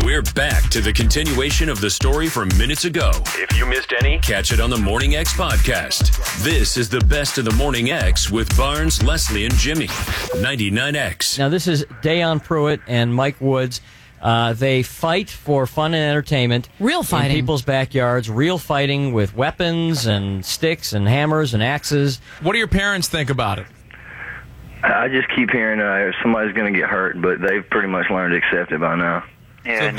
We're back to the continuation of the story from minutes ago. If you missed any, catch it on the Morning X podcast. This is the best of the Morning X with Barnes, Leslie, and Jimmy. 99X. Now, this is Dayon Pruitt and Mike Woods. They fight for fun and entertainment. Real fighting. In people's backyards. Real fighting with weapons and sticks and hammers and axes. What do your parents think about it? I just keep hearing somebody's going to get hurt, but they've pretty much learned to accept it by now. Yeah,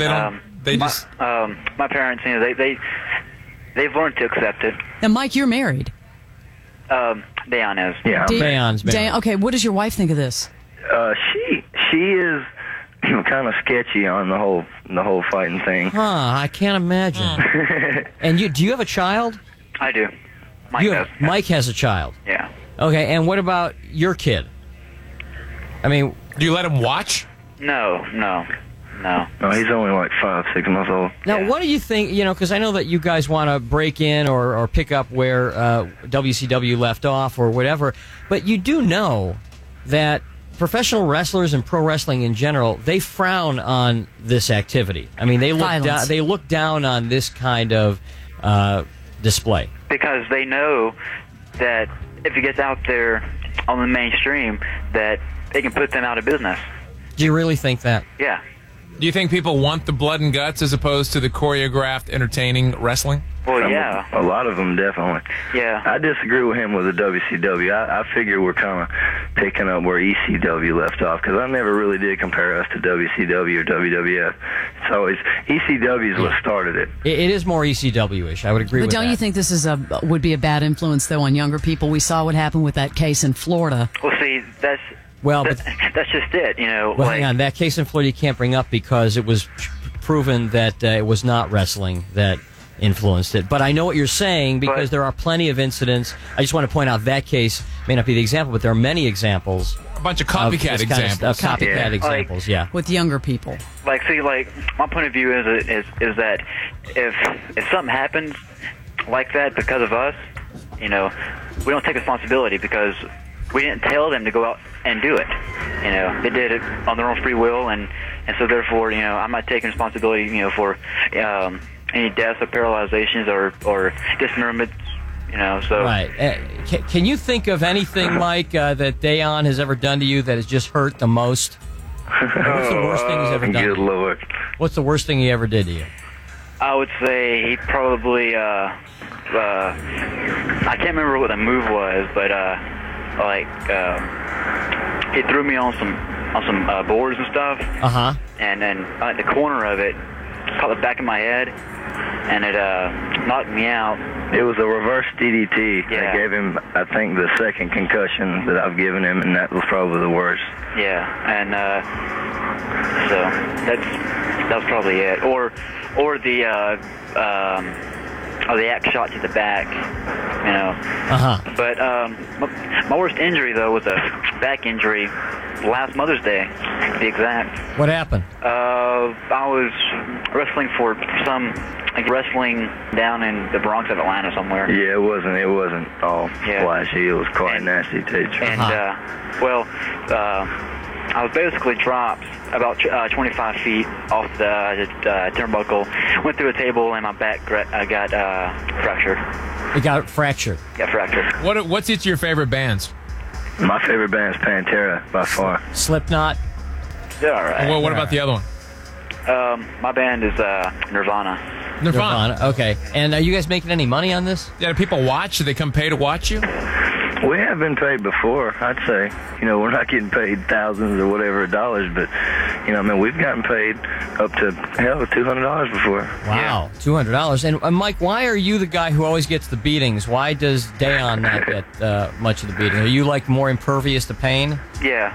so my parents, they've learned to accept it. Now, Mike, you're married. Dayon is. Yeah. Dayon's married. Dayon, okay, what does your wife think of this? She is kind of sketchy on the whole fighting thing. Huh, I can't imagine. And do you have a child? I do. Mike has a child. Yeah. Okay, and what about your kid? I mean, do you let him watch? No. No, he's only like 5, 6 months old. Now, what do you think, because I know that you guys want to break in or pick up where WCW left off or whatever, but you do know that professional wrestlers and pro wrestling in general, they frown on this activity. I mean, they look down on this kind of display. Because they know that if it gets out there on the mainstream, that they can put them out of business. Do you really think that? Yeah. Do you think people want the blood and guts as opposed to the choreographed, entertaining wrestling? Well, yeah. A lot of them, definitely. Yeah. I disagree with him with the WCW. I figure we're kind of picking up where ECW left off, because I never really did compare us to WCW or WWF. It's always ECW is what started it. It is more ECW-ish. I would agree with that. But don't you think this would be a bad influence, though, on younger people? We saw what happened with that case in Florida. Well, see, that's just it, Well, hang on. That case in Florida you can't bring up because it was proven that it was not wrestling that influenced it. But I know what you're saying because there are plenty of incidents. I just want to point out that case may not be the example, but there are many example A bunch of copycat examples. Examples, yeah. With younger people. my point of view is that if something happens like that because of us, we don't take responsibility because we didn't tell them to go out and do it. They did it on their own free will, and so therefore, I'm not taking responsibility, for any deaths or paralyzations or dismemberments, so. Right. Can you think of anything, Mike, that Dayon has ever done to you that has just hurt the most? What's the worst thing he's ever done? Good Lord. What's the worst thing he ever did to you? I would say he probably, I can't remember what the move was, but he threw me on some boards and stuff. Uh-huh. And then at the corner of it, caught the back of my head, and it knocked me out. It was a reverse DDT. Yeah. I gave him, I think, the second concussion that I've given him, and that was probably the worst. Yeah, and so that was probably it. Or the axe shot to the back, Uh-huh. But my worst injury, though, was a back injury last Mother's Day, to be exact. What happened? I was wrestling for wrestling down in the Bronx of Atlanta somewhere. Yeah, it wasn't all flashy. It was quite nasty, too. And, I was basically dropped about 25 feet off the turnbuckle, went through a table, and my back got fractured. It got fractured. Got fractured. What's each of your favorite bands? My favorite band is Pantera, by far. Slipknot? Yeah, all right. Well, what about the other one? My band is Nirvana. Nirvana. Okay. And are you guys making any money on this? Yeah, do people watch? Do they come pay to watch you? We have been paid before, I'd say. We're not getting paid thousands or whatever dollars, but, we've gotten paid up to, $200 before. Wow, $200. And Mike, why are you the guy who always gets the beatings? Why does Dayon not get much of the beating? Are you, more impervious to pain? Yeah.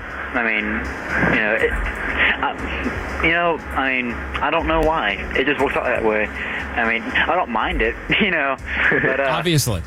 I don't know why. It just works out that way. I don't mind it, but... Obviously.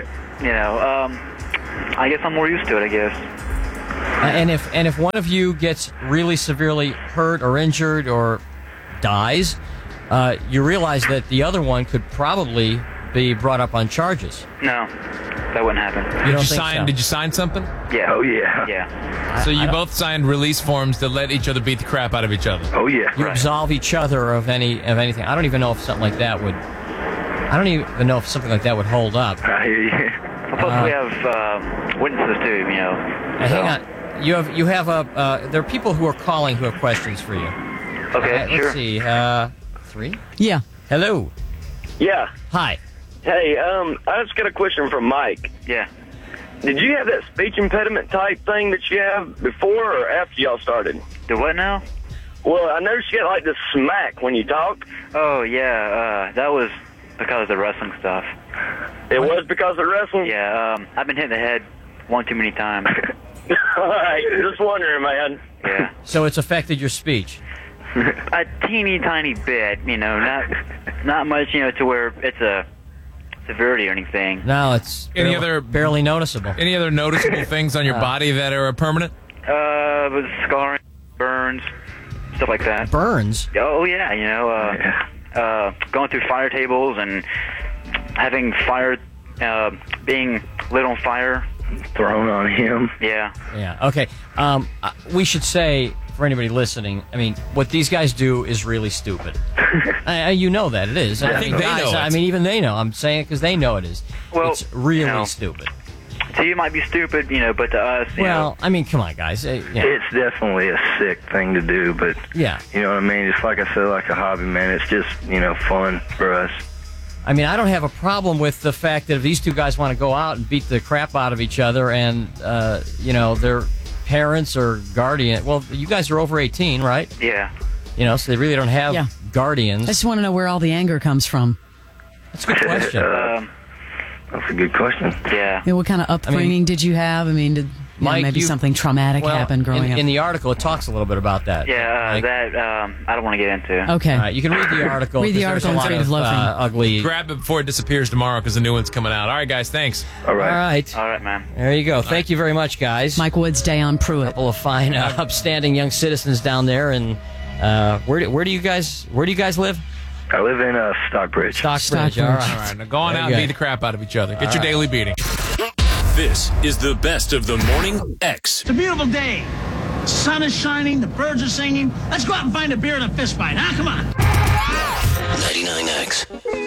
I guess I'm more used to it, I guess. And if one of you gets really severely hurt or injured or dies, you realize that the other one could probably be brought up on charges. No. That wouldn't happen. You don't think so? Did you sign something? Yeah. Oh, yeah. Yeah. So you both signed release forms to let each other beat the crap out of each other. Oh, yeah. You absolve each other of anything. I don't even know if something like that would. I don't even know if something like that would hold up. I hear you. Plus, we have witnesses too. You know. Hang on. You have there are people who are calling who have questions for you. Okay. Sure. Let's see. 3. Yeah. Hello. Yeah. Hi. Hey, I just got a question from Mike. Yeah. Did you have that speech impediment type thing that you have before or after y'all started? Do what now? Well, I noticed you get like this smack when you talk. Oh yeah. That was because of the wrestling stuff. It was because of wrestling? Yeah. I've been hitting the head one too many times. All right. Just wondering, man. Yeah. So it's affected your speech. A teeny tiny bit. You know, not much. You know, to where it's a severity or anything. No, it's barely noticeable. Any other noticeable things on your body that are permanent? With scarring, burns, stuff like that. Burns? Oh yeah, you know, going through fire tables and having fire, being lit on fire. Thrown on him. Yeah. Yeah. Okay. We should say, for anybody listening, I mean, what these guys do is really stupid. You know that it is. I think they know it. I mean, even they know. I'm saying it because they know it is. Well, it's really you know, stupid. To you, it might be stupid, you know, but to us, you know. I mean, come on, guys. It's definitely a sick thing to do, but yeah, you know what I mean? It's like I said, like a hobby, man. It's just, you know, fun for us. I mean, I don't have a problem with the fact that if these two guys want to go out and beat the crap out of each other and, you know, their parents or guardian. Well, you guys are over 18, right? Yeah. You know, so they really don't have guardians. I just want to know where all the anger comes from. That's a good question. That's a good question. Yeah. What kind of upbringing did you have? I mean, did Mike, maybe something traumatic happen growing up? In the article, it talks a little bit about that. Yeah, that I don't want to get into. Okay. All right, you can read the article. Read the article instead of ugly. Grab it before it disappears tomorrow because the new one's coming out. All right, guys, thanks. All right. All right, man. There you go. Thank you very much, guys. Mike Woods, Dayon Pruitt. A couple of fine, upstanding young citizens down there. And where do you guys live? I live in Stockbridge. Stockbridge. All right. All right, now go on out and beat the crap out of each other. Get your daily beating. This is the best of the Morning X. It's a beautiful day. The sun is shining. The birds are singing. Let's go out and find a beer and a fist fight, huh? Come on. 99X.